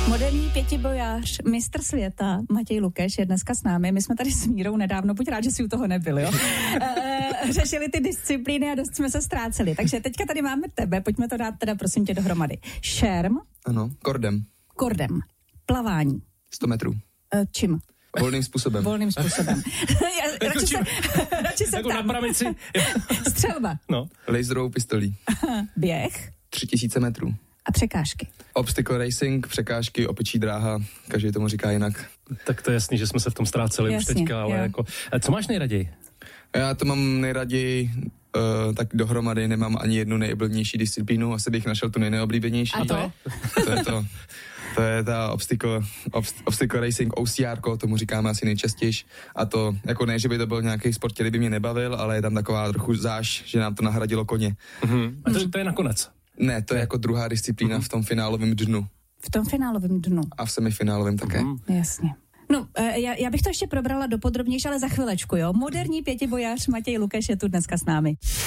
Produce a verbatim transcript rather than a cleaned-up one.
Moderní pětibojář, mistr světa Matěj Lukeš je dneska s námi. My jsme tady s Mírou nedávno, buď rád, že si u toho nebyl, jo? e, řešili ty disciplíny a dost jsme se ztráceli. Takže teďka tady máme tebe, pojďme to dát teda prosím tě dohromady. Šerm. Ano, kordem. Kordem. Plavání. sto metrů. E, čím? Volným způsobem. Volným způsobem. Já, radši se, radši se jako na pravici. Střelba. No. Laserovou pistolí. Běh. Tři tisíce metrů. A překážky. Obstacle racing, překážky, opičí dráha, každý tomu říká jinak. Tak to je jasný, že jsme se v tom ztráceli Jasně, už teďka, ale jo. jako... Co máš nejraději? Já to mám nejraději, uh, tak dohromady nemám ani jednu nejoblíbenější disciplínu, asi bych našel tu nejneoblíbenější. A to? To je to. To je ta obstacle, obst, obstacle racing, O C R, tomu říkáme asi nejčastěji. A to, jako ne, že by to byl nějaký sport, který by mě nebavil, ale je tam taková trochu záž, že nám to nahradilo koně. Mm-hmm. A to, to je nakonec? Ne, to je jako druhá disciplína mm-hmm. v tom finálovém dnu. V tom finálovém dnu. A v semifinálovém také. Mm-hmm. Jasně. No, já, já bych to ještě probrala dopodrobnější, ale za chvilečku, jo. Moderní pětibojář Matěj Lukeš je tu dneska s námi.